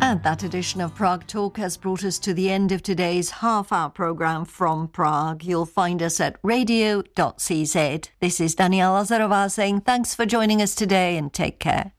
And that edition of Prague Talk has brought us to the end of today's half-hour programme from Prague. You'll find us at radio.cz. This is Daniela Lazarová saying thanks for joining us today and take care.